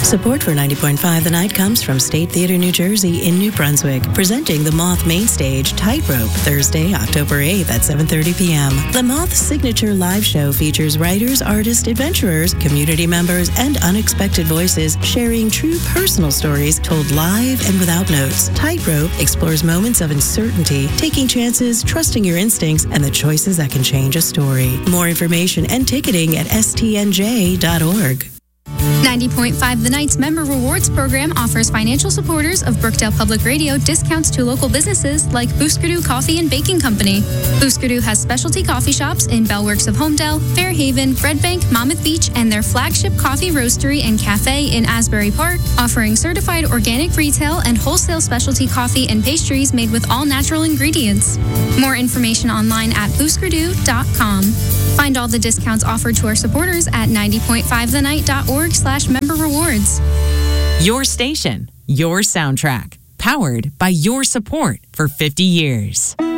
Support for 90.5 The Night comes from State Theater New Jersey in New Brunswick, presenting the Moth Main Stage Tightrope, Thursday, October 8th at 7:30 p.m. The Moth's signature live show features writers, artists, adventurers, community members, and unexpected voices sharing true personal stories told live and without notes. Tightrope explores moments of uncertainty, taking chances, trusting your instincts, and the choices that can change a story. More information and ticketing at stnj.org. 90.5 The Night's Member Rewards program offers financial supporters of Brookdale Public Radio discounts to local businesses like Booskerdoo Coffee and Baking Company. Booskerdoo has specialty coffee shops in Bellworks of Homedale, Fairhaven, Red Bank, Monmouth Beach, and their flagship coffee roastery and cafe in Asbury Park, offering certified organic retail and wholesale specialty coffee and pastries made with all natural ingredients. More information online at booskerdoo.com. Find all the discounts offered to our supporters at 90.5thenight.org/member rewards. Your station, your soundtrack, powered by your support for 50 years.